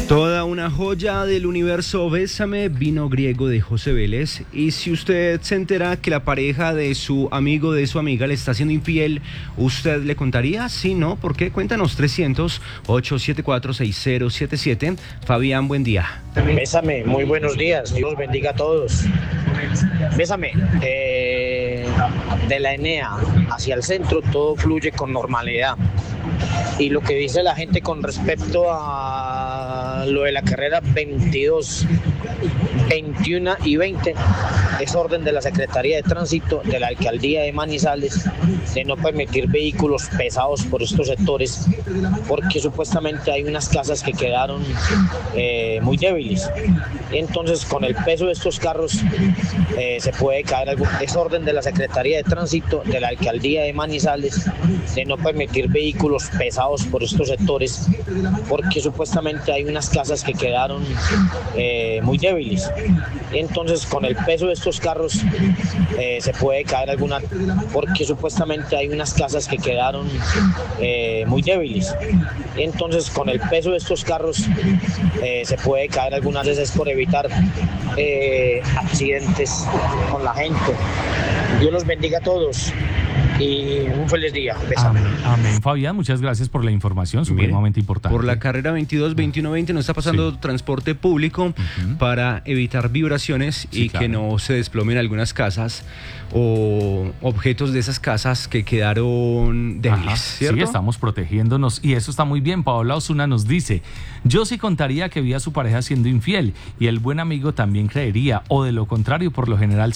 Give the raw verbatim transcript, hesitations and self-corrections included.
Toda una joya del universo Bésame, vino griego de José Vélez. Y si usted se entera que la pareja de su amigo, de su amiga, le está siendo infiel, ¿usted le contaría? Sí, ¿no? ¿Por qué? Cuéntanos. Trescientos, ochocientos setenta y cuatro, sesenta setenta y siete. Fabián, buen día. Bésame, muy buenos días, Dios bendiga a todos. Bésame, eh, de la Enea hacia el centro todo fluye con normalidad. Y lo que dice la gente con respecto a lo de la carrera veintidós, veintiuno y veinte es orden de la Secretaría de Tránsito de la Alcaldía de Manizales de no permitir vehículos pesados por estos sectores, porque supuestamente hay unas casas que quedaron eh, muy débiles. Entonces, con el peso de estos carros eh, se puede caer algo. Es orden de la Secretaría de Tránsito de la Alcaldía de Manizales de no permitir vehículos pesados por estos sectores, porque supuestamente hay unas casas que quedaron eh, muy débiles. Entonces, con el peso de estos carros eh, se puede caer alguna, porque supuestamente hay unas casas que quedaron eh, muy débiles. Entonces, con el peso de estos carros eh, se puede caer algunas veces por evitar eh, accidentes con la gente. Dios los bendiga a todos y un feliz día. Bésame. Amén, amén. Fabián, muchas gracias por la información, supremamente importante. Por la carrera veintidós, veintiuno, veinte no está pasando sí. transporte público uh-huh. para evitar vibraciones sí, y claro. que no se desplomen algunas casas o objetos de esas casas que quedaron débiles, Ajá, ¿cierto? Sí, estamos protegiéndonos y eso está muy bien. Paola Osuna nos dice: yo sí contaría que vi a su pareja siendo infiel y el buen amigo también creería, o de lo contrario, por lo general